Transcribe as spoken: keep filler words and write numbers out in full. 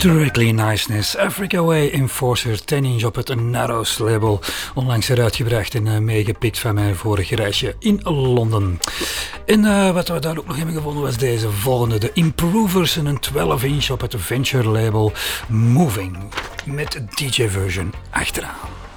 Strictly Niceness, Africa Way Enforcer, ten inch op het Narrows label. Onlangs eruitgebracht en uh, meegepikt van mijn vorige reisje in Londen. En uh, wat we daar ook nog hebben gevonden was deze volgende. De Improvers en een twaalf inch op het Venture label Moving. Met D J version achteraan.